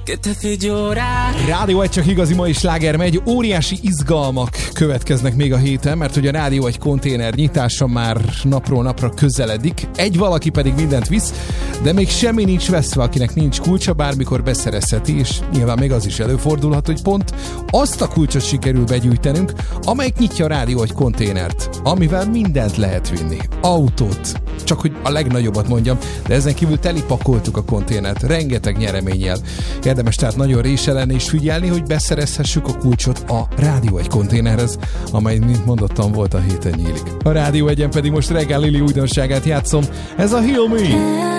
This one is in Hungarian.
Rádió 1 csak igazi mai sláger megy, óriási izgalmak következnek még a héten, mert hogy a Rádió 1 konténer nyitása már napról napra közeledik, egy valaki pedig mindent visz, de még semmi nincs veszve, akinek nincs kulcsa, bármikor beszerezheti, és nyilván még az is előfordulhat, hogy pont azt a kulcsot sikerül begyűjtenünk, amelyik nyitja a Rádió 1 konténert, amivel mindent lehet vinni. Autót, csak hogy a legnagyobbat mondjam, de ezen kívül telipakoltuk a konténert, rengeteg nyereménnyel. Érdemes tehát nagyon rése lenni és figyelni, hogy beszerezhessük a kulcsot a Rádió 1 konténerhez, amely, mint mondottam, volt a héten nyílik. A Rádió 1-en pedig most reggel Lili újdonságát játszom, ez a Heal Me!